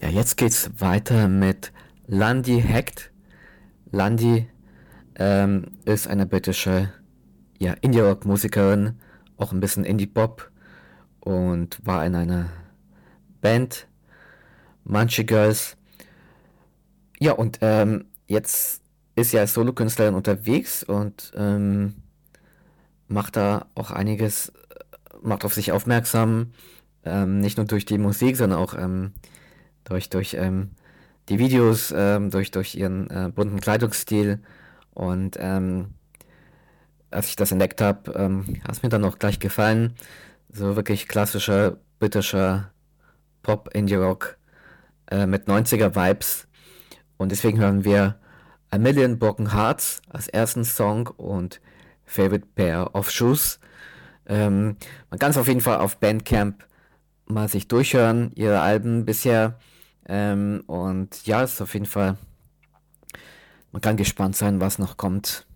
Ja, jetzt geht's weiter mit Landi Hect. Landi ist eine britische Indie-Rock-Musikerin, auch ein bisschen Indie-Pop und war in einer Band, Munchy Girls. Ja, und jetzt ist sie als Solokünstlerin unterwegs und macht da auch einiges, macht auf sich aufmerksam, nicht nur durch die Musik, sondern auch durch die Videos, durch ihren bunten Kleidungsstil. Und als ich das entdeckt habe, hat es mir dann auch gleich gefallen. So wirklich klassischer britischer Pop, Indie-Rock mit 90er-Vibes. Und deswegen hören wir A Million Broken Hearts als ersten Song und Favorite Pair of Shoes. Man kann es auf jeden Fall auf Bandcamp mal sich durchhören, ihre Alben bisher. Und ja, ist auf jeden Fall, man kann gespannt sein, was noch kommt.